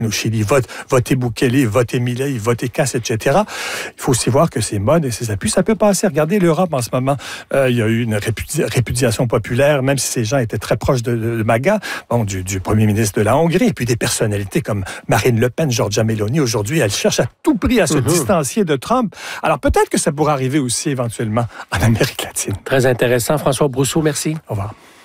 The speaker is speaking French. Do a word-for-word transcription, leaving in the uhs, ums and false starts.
au Chili, vote, votez Bukele, votez Milei, votez Cass, et cetera. Il faut aussi voir que ces modes et ces appuis, ça peut passer. Regardez l'Europe en ce moment. Euh, il y a eu une répudi- répudiation populaire, même si ces gens étaient très proches de, de, de MAGA, bon, du, du premier ministre de la Hongrie, et puis des personnalités comme Marine Le Pen, Giorgia Meloni. Aujourd'hui, elle cherche à tout prix à se mm-hmm. distancier de Trump. Alors peut-être que ça pourra arriver aussi éventuellement en Amérique latine. Très intéressant. François Brousseau, merci. Au revoir.